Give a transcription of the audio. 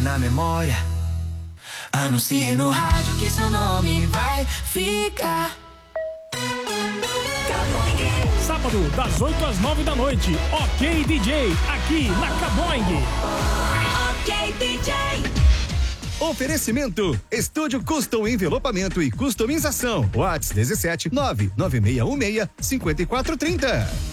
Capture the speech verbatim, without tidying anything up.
na memória. Anuncie no rádio que seu nome vai ficar. Sábado, das oito às nove da noite. Ok D J, aqui na Caboing. Ok D J. Oferecimento: Estúdio Custom Envelopamento e Customização. WhatsApp dezessete nove nove seis um seis cinco quatro três zero.